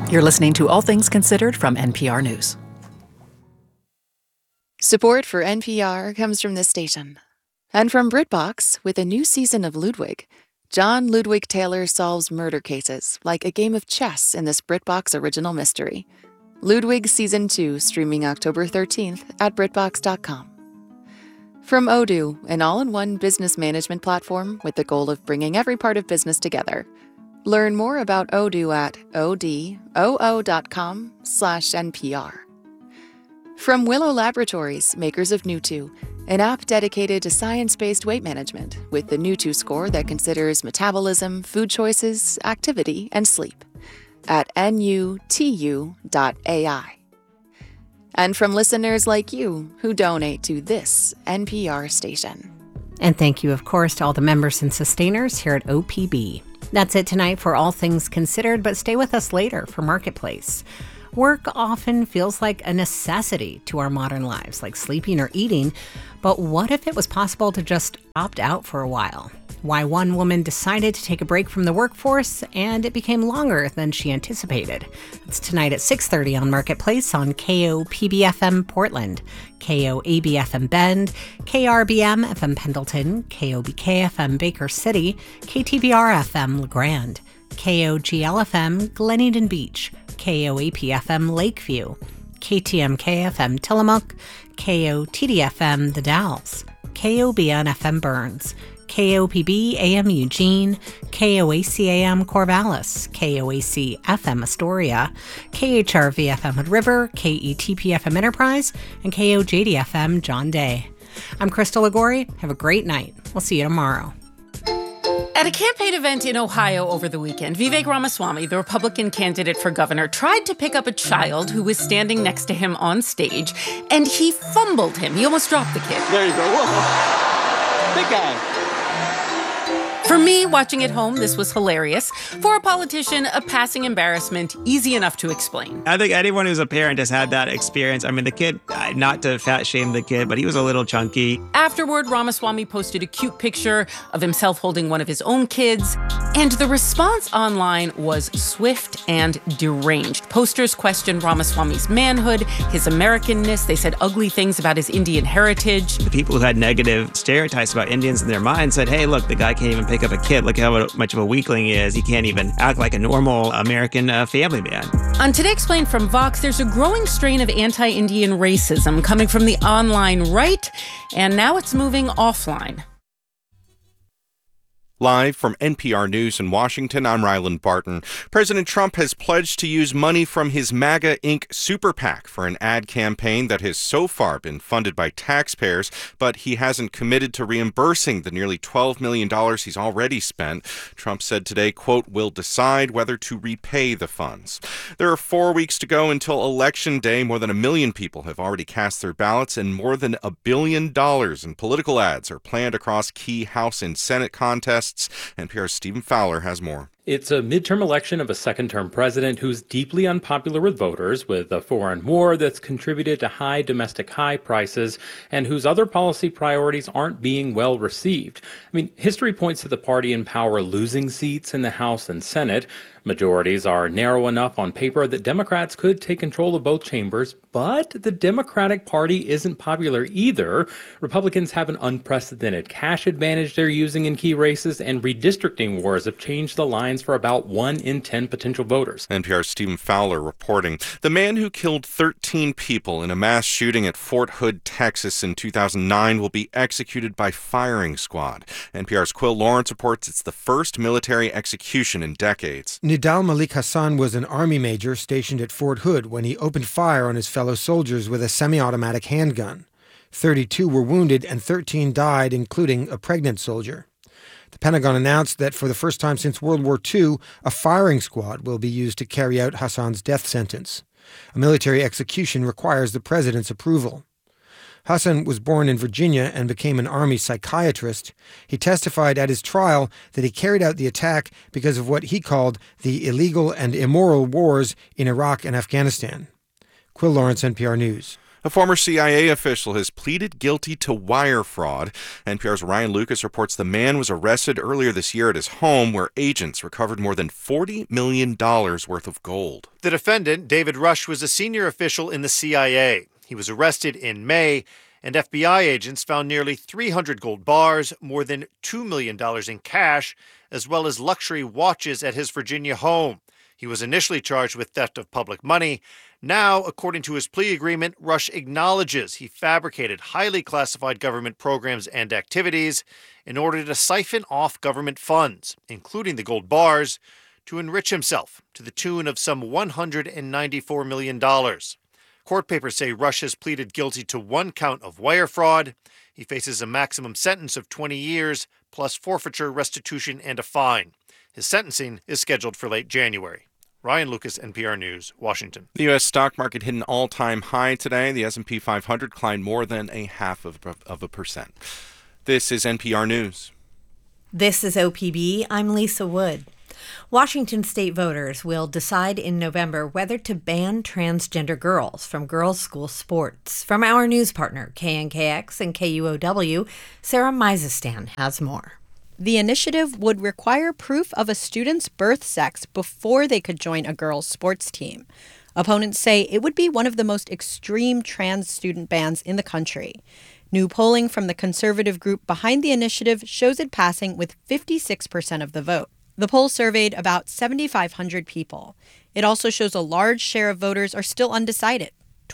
You're listening to All Things Considered from NPR News. Support for NPR comes from this station. And from BritBox, with a new season of Ludwig. John Ludwig Taylor solves murder cases like a game of chess in this BritBox original mystery. Ludwig Season 2, streaming October 13th at BritBox.com. From Odoo, an all-in-one business management platform with the goal of bringing every part of business together. Learn more about Odoo at odoo.com/NPR. From Willow Laboratories, makers of Newtwo, an app dedicated to science-based weight management with the Newtwo score that considers metabolism, food choices, activity, and sleep at nutu.ai. And from listeners like you who donate to this NPR station. And thank you, of course, to all the members and sustainers here at OPB. That's it tonight for All Things Considered, but stay with us later for Marketplace. Work often feels like a necessity to our modern lives, like sleeping or eating. But what if it was possible to just opt out for a while? Why one woman decided to take a break from the workforce and it became longer than she anticipated. It's tonight at 6:30 on Marketplace on KOPB-FM Portland, KOAB-FM Bend, KRBM-FM Pendleton, KOBK-FM Baker City, KTVR-FM LeGrand, KOGL-FM Glenhaden Beach, KOAP-FM Lakeview, KTMK-FM Tillamook, KOTD-FM The Dalles, KOBN-FM Burns, KOPB-AM Eugene, KOAC-AM Corvallis, KOAC-FM Astoria, KHRV-FM Hood River, KETP-FM Enterprise, and KOJD-FM John Day. I'm Crystal Ligori. Have a great night. We'll see you tomorrow. At a campaign event in Ohio over the weekend, Vivek Ramaswamy, the Republican candidate for governor, tried to pick up a child who was standing next to him on stage, and he fumbled him. He almost dropped the kid. There you go. Whoa. Big guy. For me, watching at home, this was hilarious. For a politician, a passing embarrassment, easy enough to explain. I think anyone who's a parent has had that experience. I mean, the kid, not to fat shame the kid, but he was a little chunky. Afterward, Ramaswamy posted a cute picture of himself holding one of his own kids, and the response online was swift and deranged. Posters questioned Ramaswamy's manhood, his Americanness. They said ugly things about his Indian heritage. The people who had negative stereotypes about Indians in their mind said, hey, look, the guy can't even pick up a kid. Look how much of a weakling he is. He can't even act like a normal American family man. On Today Explained from Vox, there's a growing strain of anti-Indian racism coming from the online right, and now it's moving offline. Live from NPR News in Washington, I'm Ryland Barton. President Trump has pledged to use money from his MAGA Inc. super PAC for an ad campaign that has so far been funded by taxpayers, but he hasn't committed to reimbursing the nearly $12 million he's already spent. Trump said today, quote, "We'll decide whether to repay the funds." There are 4 weeks to go until Election Day. More than 1 million people have already cast their ballots, and more than $1 billion in political ads are planned across key House and Senate contests. NPR's Stephen Fowler has more. It's a midterm election of a second-term president who's deeply unpopular with voters, with a foreign war that's contributed to high domestic high prices, and whose other policy priorities aren't being well received. I mean, history points to the party in power losing seats in the House and Senate. Majorities are narrow enough on paper that Democrats could take control of both chambers, but the Democratic Party isn't popular either. Republicans have an unprecedented cash advantage they're using in key races, and redistricting wars have changed the lines for about 1 in 10 potential voters. NPR's Stephen Fowler reporting. The man who killed 13 people in a mass shooting at Fort Hood, Texas in 2009 will be executed by firing squad. NPR's Quill Lawrence reports it's the first military execution in decades. Nidal Malik Hassan was an Army major stationed at Fort Hood when he opened fire on his fellow soldiers with a semi-automatic handgun. 32 were wounded and 13 died, including a pregnant soldier. The Pentagon announced that for the first time since World War II, a firing squad will be used to carry out Hassan's death sentence. A military execution requires the president's approval. Hassan was born in Virginia and became an Army psychiatrist. He testified at his trial that he carried out the attack because of what he called the illegal and immoral wars in Iraq and Afghanistan. Quill Lawrence, NPR News. A former CIA official has pleaded guilty to wire fraud. NPR's Ryan Lucas reports the man was arrested earlier this year at his home where agents recovered more than $40 million worth of gold. The defendant, David Rush, was a senior official in the CIA. He was arrested in May, and FBI agents found nearly 300 gold bars, more than $2 million in cash, as well as luxury watches at his Virginia home. He was initially charged with theft of public money. Now, according to his plea agreement, Rush acknowledges he fabricated highly classified government programs and activities in order to siphon off government funds, including the gold bars, to enrich himself to the tune of some $194 million. Court papers say Rush has pleaded guilty to one count of wire fraud. He faces a maximum sentence of 20 years, plus forfeiture, restitution, and a fine. His sentencing is scheduled for late January. Ryan Lucas, NPR News, Washington. The U.S. stock market hit an all-time high today. The S&P 500 climbed more than 0.5%. This is NPR News. This is OPB. I'm Lisa Wood. Washington state voters will decide in November whether to ban transgender girls from girls' school sports. From our news partner, KNKX and KUOW, Sarah Meisestan has more. The initiative would require proof of a student's birth sex before they could join a girls' sports team. Opponents say it would be one of the most extreme trans student bans in the country. New polling from the conservative group behind the initiative shows it passing with 56% of the vote. The poll surveyed about 7,500 people. It also shows a large share of voters are still undecided,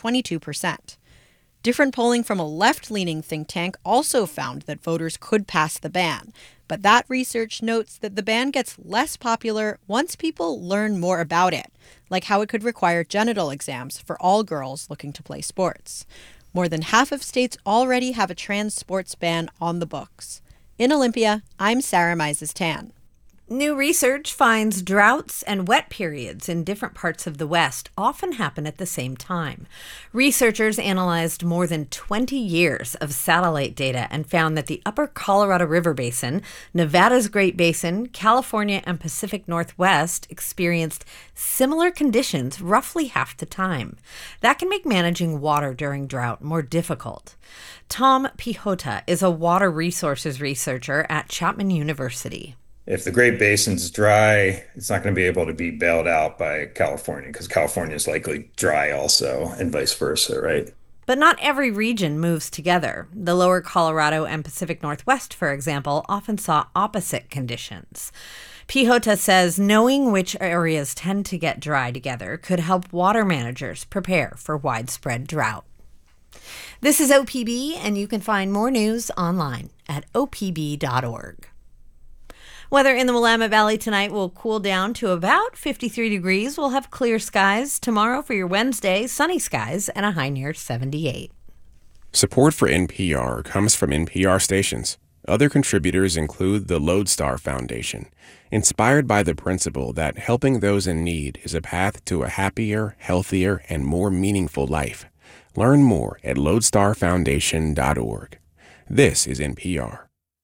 22%. Different polling from a left-leaning think tank also found that voters could pass the ban. But that research notes that the ban gets less popular once people learn more about it, like how it could require genital exams for all girls looking to play sports. More than half of states already have a trans sports ban on the books. In Olympia, I'm Sarah Meisestan. New research finds droughts and wet periods in different parts of the West often happen at the same time. Researchers analyzed more than 20 years of satellite data and found that the upper Colorado River Basin, Nevada's Great Basin, California, and Pacific Northwest experienced similar conditions roughly half the time. That can make managing water during drought more difficult. Tom Pihota is a water resources researcher at Chapman University. If the Great Basin's dry, it's not going to be able to be bailed out by California because California is likely dry also, and vice versa, right? But not every region moves together. The lower Colorado and Pacific Northwest, for example, often saw opposite conditions. Pihota says knowing which areas tend to get dry together could help water managers prepare for widespread drought. This is OPB, and you can find more news online at opb.org. Weather in the Willamette Valley tonight will cool down to about 53 degrees. We'll have clear skies tomorrow for your Wednesday, sunny skies, and a high near 78. Support for NPR comes from NPR stations. Other contributors include the Lodestar Foundation, inspired by the principle that helping those in need is a path to a happier, healthier, and more meaningful life. Learn more at lodestarfoundation.org. This is NPR.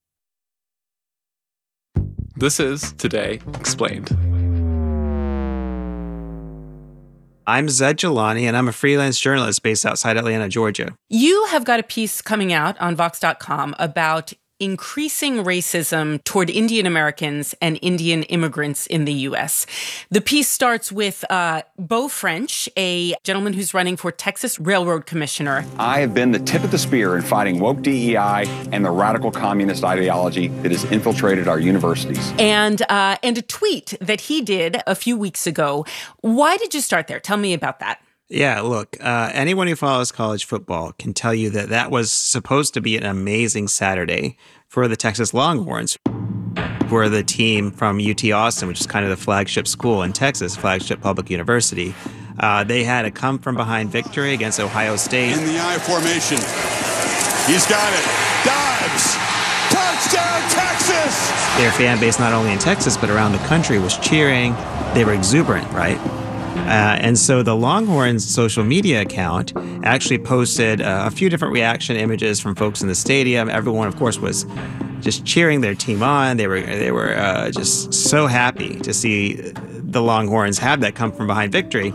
This is Today Explained. I'm Zed Jelani, and I'm a freelance journalist based outside Atlanta, Georgia. You have got a piece coming out on Vox.com about increasing racism toward Indian Americans and Indian immigrants in the U.S. The piece starts with Beau French, a gentleman who's running for Texas Railroad Commissioner. I have been the tip of the spear in fighting woke DEI and the radical communist ideology that has infiltrated our universities. And a tweet that he did a few weeks ago. Why did you start there? Tell me about that. Yeah, look, anyone who follows college football can tell you that that was supposed to be an amazing Saturday for the Texas Longhorns, who are the team from UT Austin, which is kind of the flagship school in Texas, flagship public university. They had a come-from-behind victory against Ohio State. In the I formation. He's got it. Dives. Touchdown, Texas! Their fan base, not only in Texas, but around the country, was cheering. They were exuberant, right? And so the Longhorns social media account actually posted a few different reaction images from folks in the stadium. Everyone, of course, was just cheering their team on. They were just so happy to see the Longhorns have that come-from-behind victory.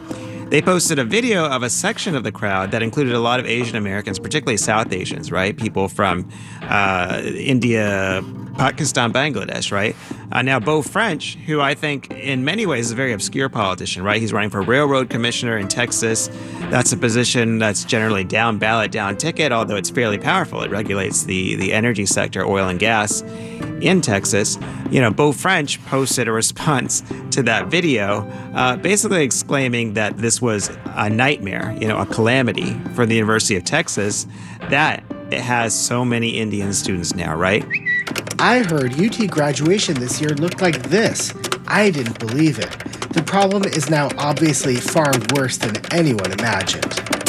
They posted a video of a section of the crowd that included a lot of Asian Americans, particularly South Asians, right? People from India, Pakistan, Bangladesh, right? Now, Beau French, who I think in many ways is a very obscure politician, right? He's running for railroad commissioner in Texas. That's a position that's generally down ballot, down ticket, although it's fairly powerful. It regulates the energy sector, oil and gas in Texas. Beau French posted a response to that video, basically exclaiming that this was a nightmare, a calamity for the University of Texas, that it has so many Indian students now, right? I heard UT graduation this year looked like this. I didn't believe it. The problem is now obviously far worse than anyone imagined.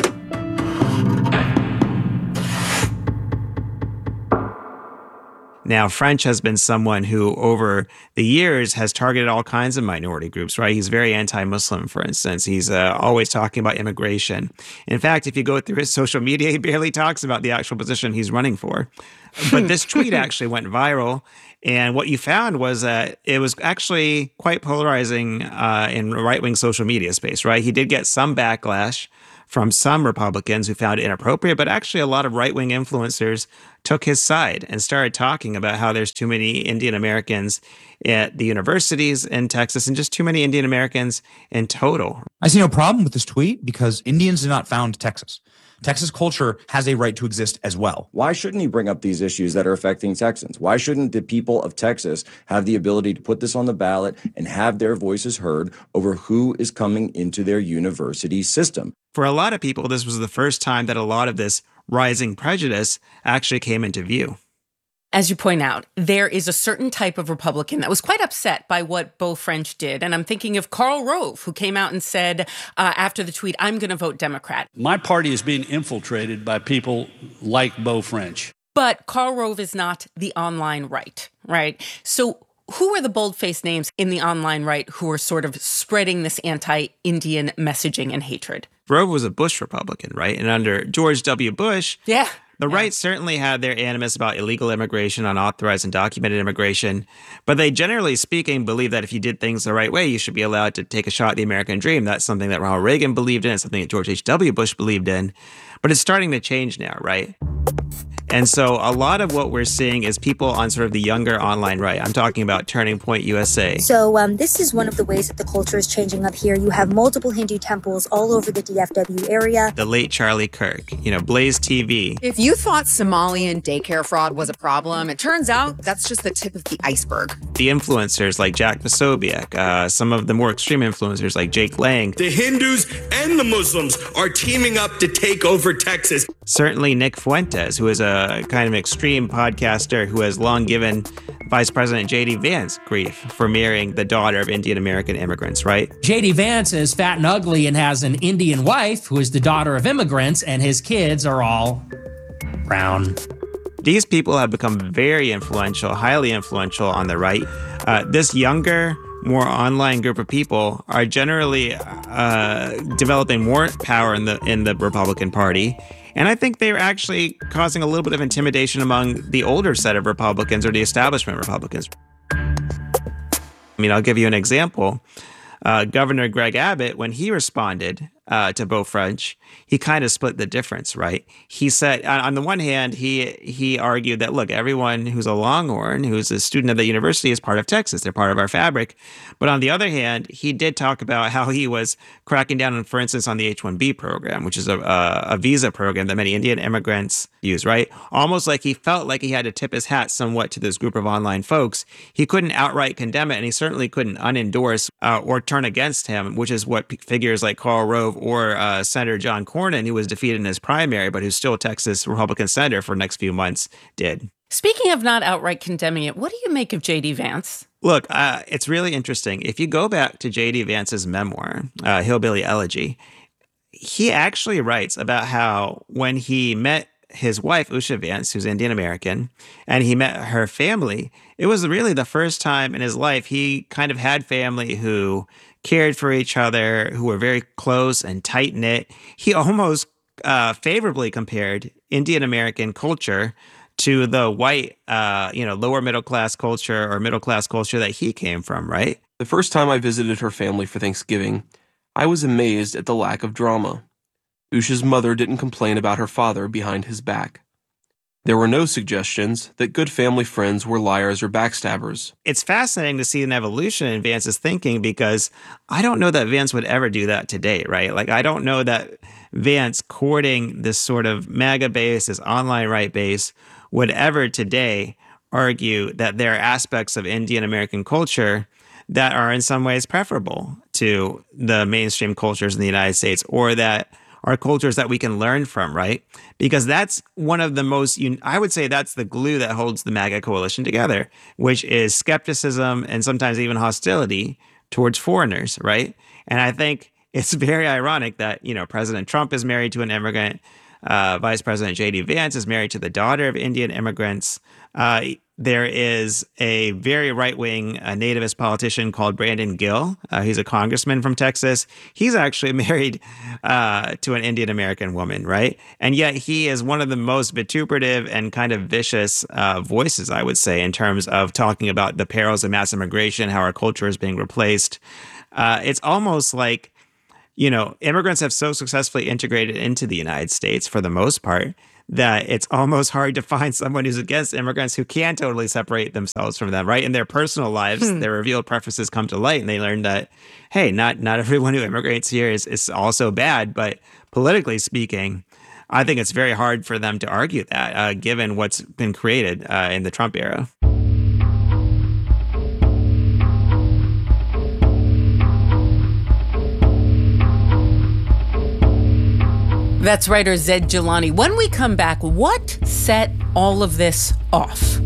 Now, French has been someone who, over the years, has targeted all kinds of minority groups, right? He's very anti-Muslim, for instance. He's always talking about immigration. In fact, if you go through his social media, he barely talks about the actual position he's running for. But this tweet actually went viral. And what you found was that it was actually quite polarizing in right-wing social media space, right? He did get some backlash from some Republicans who found it inappropriate, but actually a lot of right-wing influencers took his side and started talking about how there's too many Indian Americans at the universities in Texas and just too many Indian Americans in total. I see no problem with this tweet because Indians did not found Texas. Texas culture has a right to exist as well. Why shouldn't he bring up these issues that are affecting Texans? Why shouldn't the people of Texas have the ability to put this on the ballot and have their voices heard over who is coming into their university system? For a lot of people, this was the first time that a lot of this rising prejudice actually came into view. As you point out, there is a certain type of Republican that was quite upset by what Beau French did. And I'm thinking of Karl Rove, who came out and said after the tweet, I'm going to vote Democrat. My party is being infiltrated by people like Beau French. But Karl Rove is not the online right, right? So who are the bold-faced names in the online right who are sort of spreading this anti-Indian messaging and hatred? Rove was a Bush Republican, right? And under George W. Bush, the right certainly had their animus about illegal immigration, unauthorized and documented immigration, but they, generally speaking, believe that if you did things the right way, you should be allowed to take a shot at the American dream. That's something that Ronald Reagan believed in. It's something that George H.W. Bush believed in. But it's starting to change now, right? And so a lot of what we're seeing is people on sort of the younger online right. I'm talking about Turning Point USA. So this is one of the ways that the culture is changing up here. You have multiple Hindu temples all over the DFW area. The late Charlie Kirk, Blaze TV. If you thought Somalian daycare fraud was a problem, it turns out that's just the tip of the iceberg. The influencers like Jack Posobiec, some of the more extreme influencers like Jake Lang. The Hindus and the Muslims are teaming up to take over Texas. Certainly Nick Fuentes, who is a kind of extreme podcaster who has long given Vice President J.D. Vance grief for marrying the daughter of Indian American immigrants, right? J.D. Vance is fat and ugly and has an Indian wife who is the daughter of immigrants, and his kids are all brown. These people have become very influential, highly influential on the right. This younger, more online group of people are generally developing more power in the Republican Party. And I think they're actually causing a little bit of intimidation among the older set of Republicans or the establishment Republicans. I'll give you an example. Governor Greg Abbott, when he responded to Beau French, he kind of split the difference, right? He said, on the one hand, he argued that, look, everyone who's a Longhorn, who's a student of the university, is part of Texas. They're part of our fabric. But on the other hand, he did talk about how he was cracking down on, for instance, on the H-1B program, which is a visa program that many Indian immigrants use, right? Almost like he felt like he had to tip his hat somewhat to this group of online folks. He couldn't outright condemn it, and he certainly couldn't unendorse or turn against him, which is what figures like Karl Rove or Senator John Cornyn, who was defeated in his primary, but who's still Texas Republican senator for the next few months, did. Speaking of not outright condemning it, what do you make of J.D. Vance? Look, it's really interesting. If you go back to J.D. Vance's memoir, Hillbilly Elegy, he actually writes about how when he met his wife, Usha Vance, who's Indian American, and he met her family, it was really the first time in his life he kind of had family who cared for each other, who were very close and tight-knit. He almost favorably compared Indian American culture to the white, lower middle-class culture or middle-class culture that he came from, right? The first time I visited her family for Thanksgiving, I was amazed at the lack of drama. Usha's mother didn't complain about her father behind his back. There were no suggestions that good family friends were liars or backstabbers. It's fascinating to see an evolution in Vance's thinking because I don't know that Vance would ever do that today, right? Like, I don't know that Vance courting this sort of MAGA base, this online right base, would ever today argue that there are aspects of Indian American culture that are in some ways preferable to the mainstream cultures in the United States, or that are cultures that we can learn from, right? Because that's one of the most, I would say that's the glue that holds the MAGA coalition together, which is skepticism and sometimes even hostility towards foreigners, right? And I think it's very ironic that, President Trump is married to an immigrant. Vice President J.D. Vance is married to the daughter of Indian immigrants. There is a very right-wing nativist politician called Brandon Gill. He's a congressman from Texas. He's actually married to an Indian American woman, right? And yet he is one of the most vituperative and kind of vicious voices, I would say, in terms of talking about the perils of mass immigration, how our culture is being replaced. It's almost like, immigrants have so successfully integrated into the United States for the most part that it's almost hard to find someone who's against immigrants who can totally separate themselves from them, right? In their personal lives, their revealed preferences come to light, and they learn that, hey, not everyone who immigrates here is also bad, but politically speaking, I think it's very hard for them to argue that, given what's been created in the Trump era. That's writer Zaid Jilani. When we come back, what set all of this off?